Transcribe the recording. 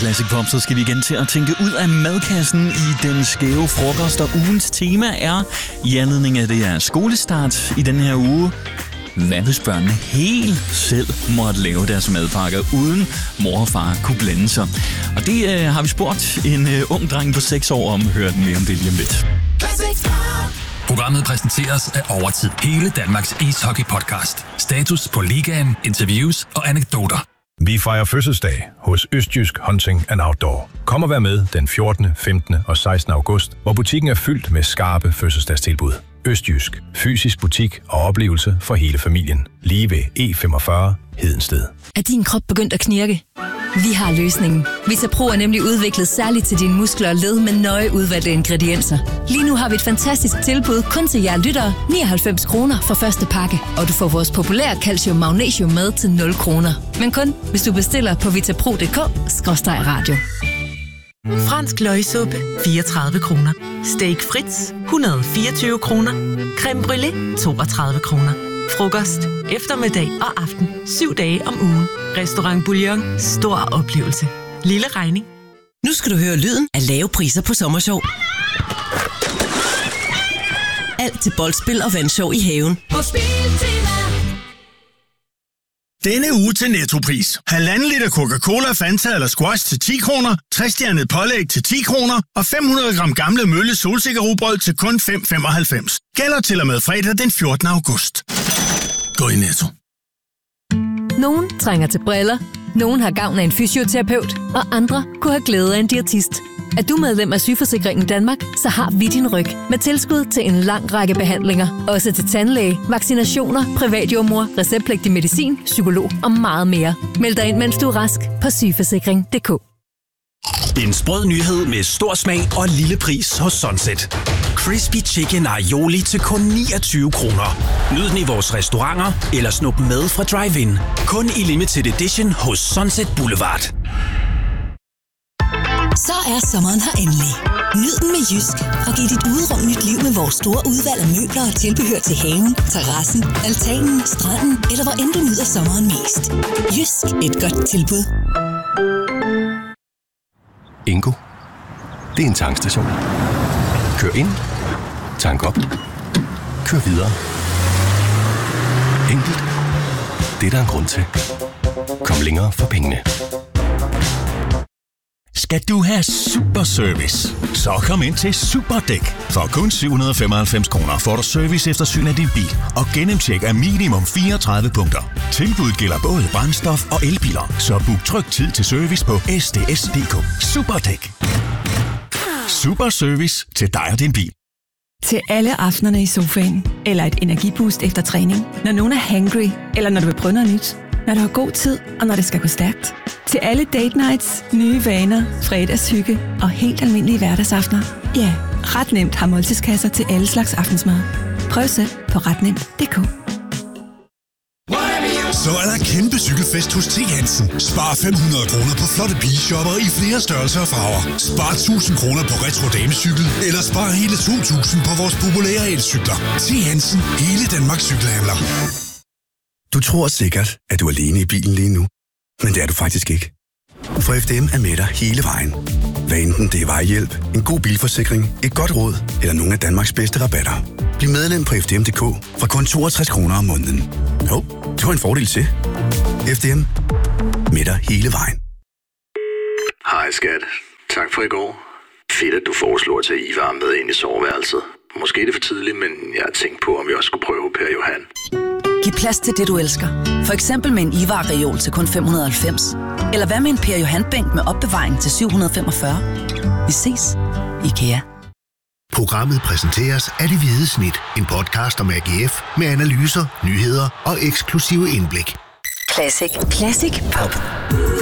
Classic Pop, så skal vi igen til at tænke ud af madkassen i den skæve frokost. Og ugens tema er, i anledning af det er skolestart i den her uge, hvad hvis børnene helt selv måtte lave deres madpakker, uden mor og far kunne blande sig? Og det har vi spurgt en ung dreng på 6 år om. Hør den mere om det lige om lidt. Programmet præsenteres af Overtid. Hele Danmarks ishockey-podcast. Status på ligaen, interviews og anekdoter. Vi fejrer fødselsdag hos Østjysk Hunting and Outdoor. Kom og vær med den 14., 15. og 16. august, hvor butikken er fyldt med skarpe fødselsdagstilbud. Østjysk. Fysisk butik og oplevelse for hele familien. Lige ved E45 Hedensted. Er din krop begyndt at knirke? Vi har løsningen. VitaPro er nemlig udviklet særligt til dine muskler og led med nøje udvalgte ingredienser. Lige nu har vi et fantastisk tilbud kun til jer lyttere. 99 kroner for første pakke. Og du får vores populære calcium magnesium med til 0 kroner. Men kun hvis du bestiller på vitapro.dk/radio. Fransk løgsuppe, 34 kroner. Steak Fritz, 124 kroner. Creme brûlée, 32 kroner. Frokost, eftermiddag og aften. 7 dage om ugen. Restaurant Bouillon. Stor oplevelse. Lille regning. Nu skal du høre lyden af lave priser på Sommershow. Alt til boldspil og vandshow i haven. Denne uge til Nettopris. 1,5 liter Coca-Cola, Fanta eller Squash til 10 kroner, 3-stjernet pålæg til 10 kroner og 500 gram gamle Mølle solsikkerrugbrød til kun 5,95. Gælder til og med fredag den 14. august. Gå i Netto. Nogen trænger til briller, nogen har gavn af en fysioterapeut, og andre kunne have glæde af en diætist. Er du medlem af Sygeforsikringen Danmark, så har vi din ryg med tilskud til en lang række behandlinger. Også til tandlæge, vaccinationer, privatjordmor, receptpligtig medicin, psykolog og meget mere. Meld dig ind, mens du er rask på sygeforsikring.dk. En sprød nyhed med stor smag og lille pris hos Sunset. Crispy Chicken Aioli til kun 29 kroner. Nyd den i vores restauranter eller snup med fra drive-in. Kun i limited edition hos Sunset Boulevard. Så er sommeren her endelig. Nyd den med Jysk og giv dit uderum nyt liv med vores store udvalg af møbler og tilbehør til haven, terrassen, altanen, stranden eller hvor end du nyder sommeren mest. Jysk, et godt tilbud. Ingo. Det er en tankstation. Kør ind. Tank op. Kør videre. Enkelt. Det er der en grund til. Kom længere for pengene. Skal du have super service? Så kom ind til Superdæk. For kun 795 kroner får du service efter syn af din bil og gennemtjek af minimum 34 punkter. Tilbuddet gælder både brændstof og elbiler, så book tryg tid til service på sds.dk. Superdæk. Super service til dig og din bil. Til alle aftenerne i sofaen eller et energiboost efter træning. Når nogen er hangry, eller når du vil prøve noget nyt. Når du har god tid, og når det skal gå stærkt. Til alle date nights, nye vaner, fredagshygge og helt almindelige hverdagsaftener. Ja, ret nemt har måltidskasser til alle slags aftensmad. Prøv selv på retnemt.dk. Så er der kæmpe cykelfest hos T. Hansen. Spar 500 kroner på flotte bilshopper i flere størrelser og farver. Spar 1000 kroner på retro damecykel, eller spar hele 2000 på vores populære elcykler. T. Hansen. Hele Danmarks cykelhandler. Du tror sikkert, at du er alene i bilen lige nu. Men det er du faktisk ikke. For FDM er med dig hele vejen. Hvad enten det er vejhjælp, en god bilforsikring, et godt råd eller nogle af Danmarks bedste rabatter. Bliv medlem på FDM.dk fra kun 62 kroner om måneden. Jo, det var en fordel til. FDM. Med dig hele vejen. Hej skat. Tak for i går. Fedt, at du foreslår at tage Ivar med ind i soveværelset. Måske er det for tidligt, men jeg har tænkt på, om vi også skulle prøve Per Johan. Giv plads til det, du elsker. For eksempel med en Ivar-reol til kun 590. Eller hvad med en Per Johan-bænk med opbevaring til 745. Vi ses. IKEA. Programmet præsenteres af Det Hvide Snit. En podcast om AGF med analyser, nyheder og eksklusive indblik. Classic Pop.